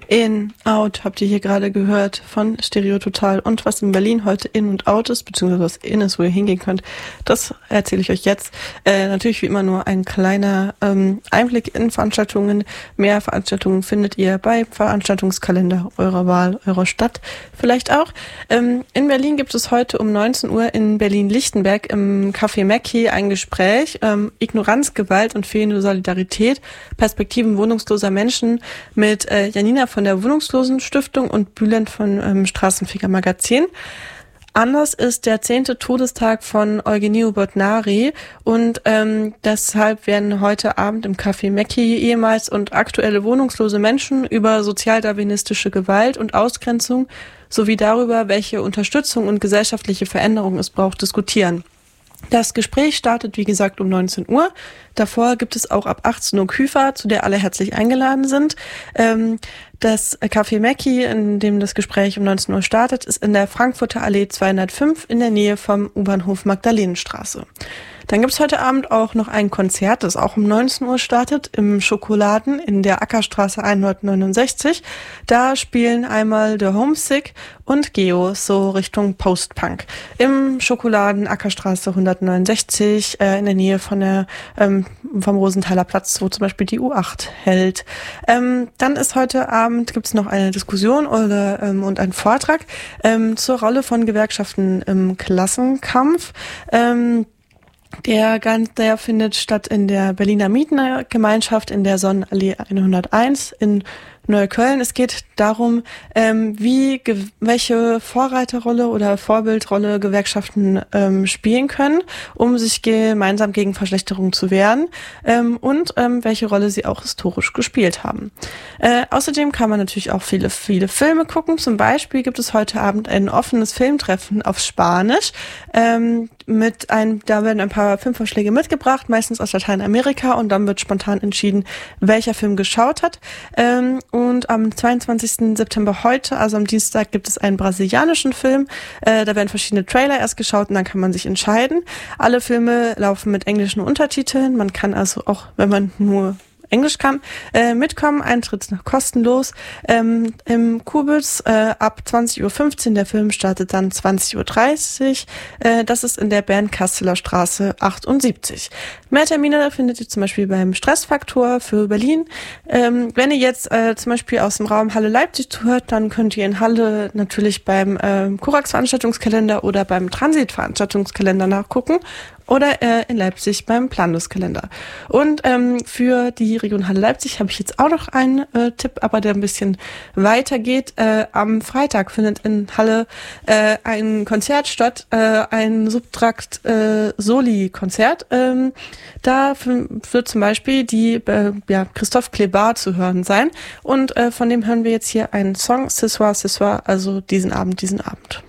In Out habt ihr hier gerade gehört von Stereo Total, und was in Berlin heute in und out ist, beziehungsweise was in ist, wo ihr hingehen könnt, das erzähle ich euch jetzt. Natürlich wie immer nur ein kleiner Einblick in Veranstaltungen. Mehr Veranstaltungen findet ihr bei Veranstaltungskalender eurer Wahl, eurer Stadt vielleicht auch. In Berlin gibt es heute um 19 Uhr in Berlin-Lichtenberg im Café Mackie ein Gespräch, Ignoranz, Gewalt und fehlende Solidarität, Perspektiven wohnungsloser Menschen mit Janina von der Wohnungslosen-Stiftung und Bülent von Straßenfeger Magazin. Anders ist der 10. Todestag von Eugenio Botnari und deshalb werden heute Abend im Café Mackie ehemals und aktuelle wohnungslose Menschen über sozialdarwinistische Gewalt und Ausgrenzung sowie darüber, welche Unterstützung und gesellschaftliche Veränderung es braucht, diskutieren. Das Gespräch startet, wie gesagt, um 19 Uhr. Davor gibt es auch ab 18 Uhr Küfer, zu der alle herzlich eingeladen sind. Das Café Mackie, in dem das Gespräch um 19 Uhr startet, ist in der Frankfurter Allee 205 in der Nähe vom U-Bahnhof Magdalenenstraße. Dann gibt's heute Abend auch noch ein Konzert, das auch um 19 Uhr startet, im Schokoladen in der Ackerstraße 169. Da spielen einmal The Homesick und Geo, so Richtung Post-Punk. Im Schokoladen Ackerstraße 169, in der Nähe von der vom Rosenthaler Platz, wo zum Beispiel die U8 hält. Dann ist heute Abend, gibt's noch eine Diskussion und einen Vortrag zur Rolle von Gewerkschaften im Klassenkampf. Der findet statt in der Berliner Mietengemeinschaft in der Sonnenallee 101 in Neukölln. Es geht darum, welche Vorreiterrolle oder Vorbildrolle Gewerkschaften spielen können, um sich gemeinsam gegen Verschlechterung zu wehren, und welche Rolle sie auch historisch gespielt haben. Außerdem kann man natürlich auch viele Filme gucken. Zum Beispiel gibt es heute Abend ein offenes Filmtreffen auf Spanisch. Da werden ein paar Filmvorschläge mitgebracht, meistens aus Lateinamerika, und dann wird spontan entschieden, welcher Film geschaut hat. Und am 22. September heute, also am Dienstag, gibt es einen brasilianischen Film. Da werden verschiedene Trailer erst geschaut und dann kann man sich entscheiden. Alle Filme laufen mit englischen Untertiteln. Man kann also auch, wenn man nur Englisch kann, mitkommen. Eintritt ist noch kostenlos. Im Kubitz ab 20.15 Uhr. Der Film startet dann 20.30 Uhr. Das ist in der Bernkasseler Straße 78. Mehr Termine findet ihr zum Beispiel beim Stressfaktor für Berlin. Wenn ihr jetzt zum Beispiel aus dem Raum Halle Leipzig zuhört, dann könnt ihr in Halle natürlich beim Korax-Veranstaltungskalender oder beim Transit-Veranstaltungskalender nachgucken. Oder in Leipzig beim Planungskalender. Und für die Region Halle Leipzig habe ich jetzt auch noch einen Tipp, aber der ein bisschen weiter geht. Am Freitag findet in Halle ein Konzert statt, ein Subtrakt Soli-Konzert. Da wird zum Beispiel Christophe Klebar zu hören sein. Und von dem hören wir jetzt hier einen Song, Ce soir, also diesen Abend.